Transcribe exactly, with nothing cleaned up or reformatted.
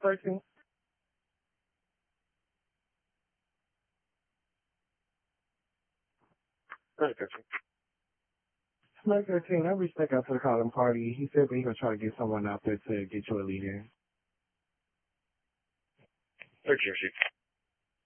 thirteen. Nine thirteen. nine thirteen, I reached back out to the Colin party. He said that he was trying to get someone out there to get you a leader. thirteen,